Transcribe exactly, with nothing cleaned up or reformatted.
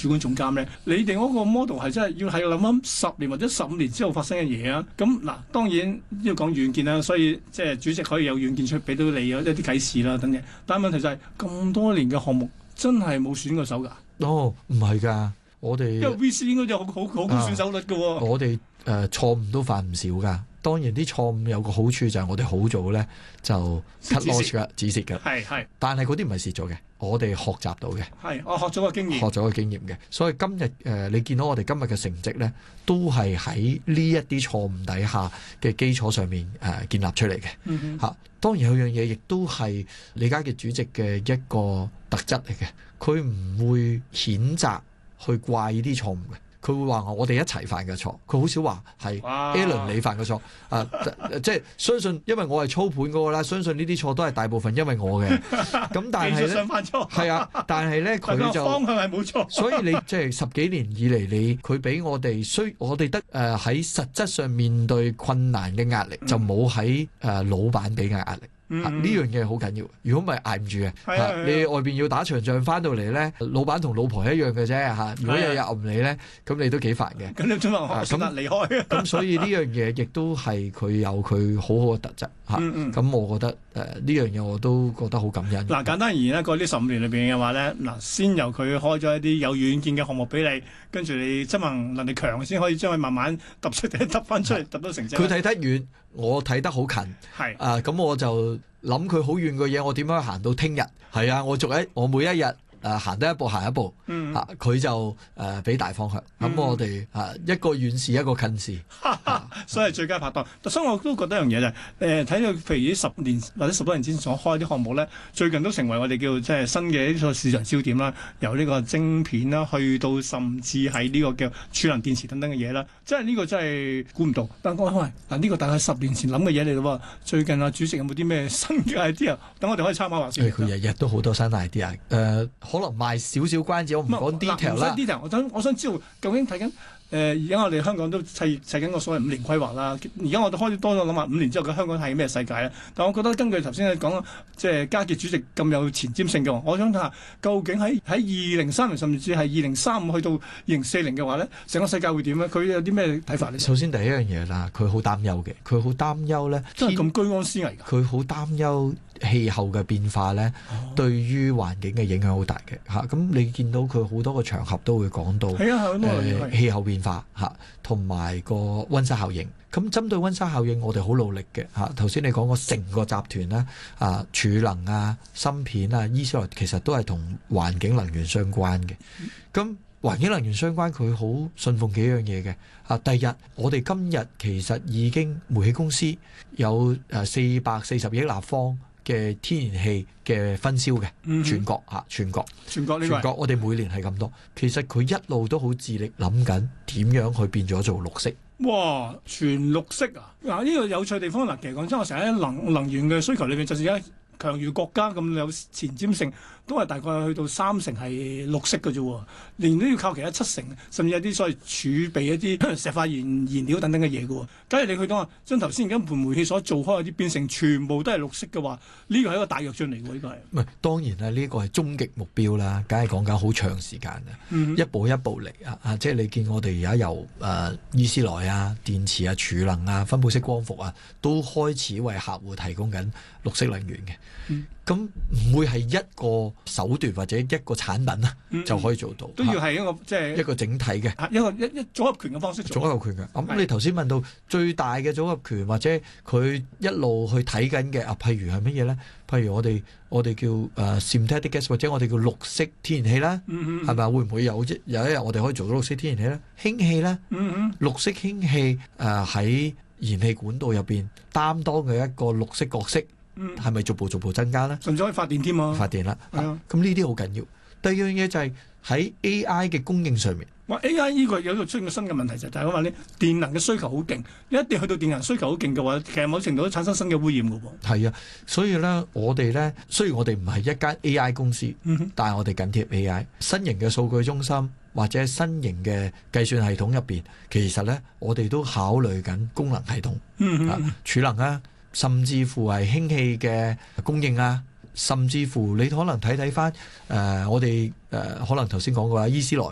主管總監咧，你哋嗰個 model 係真係要係諗諗十年或者十五年之後發生嘅嘢啊？咁嗱，當然要講遠見啦，所以即係主席可以有遠見出俾到你有一啲啟示啦等嘅。但係問題就係、是、咁多年嘅項目真係冇選過手㗎。 哦，唔係㗎，我哋因為 V C 應該就好好好高選手率㗎喎、啊。 我哋誒、呃、錯誤都犯唔少㗎。當然啲錯誤有個好處就係我哋好早咧就 cut loss 㗎，止蝕㗎。係係。但係嗰啲唔係蝕咗嘅，我哋學習到嘅。係，我學咗個經驗。學咗個經驗嘅，所以今日誒、呃、你見到我哋今日嘅成績咧，都係喺呢一啲錯誤底下嘅基礎上面誒、呃、建立出嚟嘅。嗯哼。嚇、啊，當然有樣嘢亦都係李家傑主席嘅一個特質嚟嘅，佢唔會譴責去怪呢啲錯誤嘅。佢會話我哋一齊犯嘅錯，佢好少話係 Alan 你犯嘅錯啊！即係相信，因為我係操盤嗰個啦，相信呢啲錯都係大部分因為我嘅。咁但係咧，係啊，但係咧佢就方向係冇錯。所以你即係十幾年以嚟，你佢俾我哋需我哋得誒喺、呃、實質上面對困難嘅壓力，嗯、就冇喺誒老闆俾嘅壓力。呢、嗯啊、樣嘢好緊要，如果唔係捱唔住嘅、啊啊。你外邊要打場仗翻到嚟咧，老闆同老婆一樣嘅啫嚇。如果日日揞你咧，咁你都幾煩嘅。咁你點啊？咁離開。咁所以呢樣嘢亦都係佢有佢好好嘅特質嚇。咁、嗯嗯、我覺得誒呢、呃、樣嘢我都覺得好感恩。嗱、嗯、簡單而言咧，過呢十五年裏邊嘅話咧，嗱先由佢開咗一啲有遠見嘅項目俾你，跟住你執行能力強先可以將佢慢慢揼出嚟，揼翻出嚟，揼到成績。佢睇得遠。我睇得好近，係啊，咁我就諗佢好遠嘅嘢，我點樣行到聽日？係啊，我逐一，我每一日誒行得一步行一步，嗯、啊，佢就誒俾、呃、大方向。咁、嗯、我哋啊一個遠視，一個近視，啊、 所以係最佳拍檔。所以我都覺得一樣嘢就係、是、誒，睇、呃、到譬如十年或者十多年之前所開啲項目咧，最近都成為我哋叫即係新嘅呢個市場焦點啦。由呢個晶片啦，去到甚至係呢個叫儲能電池等等嘅嘢啦。即係呢個真係估唔到，但我喂嗱呢個大概十年前諗嘅嘢嚟咯喎。最近啊，主席有冇啲咩新嘅 idea？等我哋可以參考下先。 佢日日都好多新 idea，誒、呃、可能賣少少關子，我唔講 detail 啦。 detail，我想我想知道究竟睇緊。誒而家我哋香港都砌砌緊個所謂五年規劃啦，而家我哋開始多咗諗下五年之後嘅香港係咩世界咧？但我覺得根據頭先你講，即係家傑主席咁有前瞻性嘅，我想睇下究竟喺喺二零三零甚至係二零三五去到二零四零嘅話咧，成個世界會點咧？佢有啲咩睇法咧？ 首先第一樣嘢啦，佢好擔憂嘅，佢好擔憂咧， 真係咁居安思危㗎。 佢好擔憂氣候嘅變化咧、哦，對於環境嘅影響好大嘅嚇。咁、啊、你見到佢好多個場合都會講到，係啊係啊，誒氣候變化嚇，同埋個溫室效應。咁針對溫室效應，我哋好努力嘅嚇。頭、啊、先你講過成個集團啦，啊儲能啊、芯片啊、伊斯萊其實都係同環境能源相關嘅。咁、嗯、環境能源相關，佢好信奉幾樣嘢嘅。啊，第一，我哋今日其實已經煤氣公司有誒四百四十億立方嘅天然氣嘅分銷嘅、嗯，全國嚇，全國，全國呢個，全國我哋每年係咁多。其實佢一路都好致力諗緊點樣去變咗做綠色。 哇！全綠色啊！嗱，呢個有趣地方嗱，其實講真，我成日喺能能源嘅需求裏邊，就算而家強如國家咁有前瞻性，都係大概去到三成係綠色嘅啫喎，連都要靠其他七成，甚至有啲所謂儲備一啲石化燃燃料等等嘅嘢嘅喎。假如你去到啊，將頭先而家盤煤氣所做開嗰啲變成全部都係綠色嘅話，呢個係一個大躍進嚟嘅，呢個係。唔係當然啦，呢、呢個係終極目標啦，梗係講緊好長時間嘅、嗯，一步一步嚟啊！啊，即係你見我哋而家由誒、呃、伊斯萊啊、電池啊、儲能啊、分布式光伏啊，都開始為客戶提供緊綠色能源嘅。咁、嗯、唔會係一個手段或者一個產品啊、嗯，就可以做到。都要係一個即係、就是、一個整體嘅一個一一組合拳嘅方式做。組合拳嘅。咁你頭先問到最大嘅組合拳，或者佢一路去睇緊嘅啊，譬如係乜嘢咧？譬如我哋我哋叫誒、uh, synthetic gas， 或者我哋叫綠色天然氣啦，係、嗯、咪？會唔會有一有一日我哋可以做到綠色天然氣咧？氫氣咧、嗯，綠色氫氣誒喺燃氣管道入邊擔當嘅一個綠色角色。嗯，係咪逐步逐步增加咧？甚至可以發電添啊！發電啦，係啊！咁呢啲好緊要。第二樣嘢就係喺 A I 嘅供應上面。哇 ！A I 呢個有個出現個新嘅問題就係，大家話咧電能嘅需求好勁，一定去到電能需求好勁嘅話，其實某程度都產生新嘅污染嘅喎。係啊，所以咧，我哋咧，雖然我哋唔係一間 A I 公司，嗯、但係我哋緊貼 A I 新型嘅數據中心或者新型嘅計算系統入邊，其實咧我哋都考慮緊功能系統，嗯啊，儲能啊。甚至乎係氫氣嘅供應啊，甚至乎你可能睇睇翻誒，我哋誒、呃、可能頭先講過啦，伊斯萊。